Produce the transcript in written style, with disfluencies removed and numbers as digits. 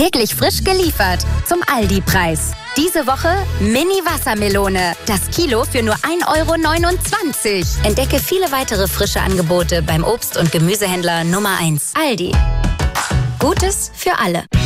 Täglich frisch geliefert zum Aldi-Preis. Diese Woche Mini-Wassermelone. Das Kilo für nur 1,29 €. Entdecke viele weitere frische Angebote beim Obst- und Gemüsehändler Nummer 1. Aldi. Gutes für alle.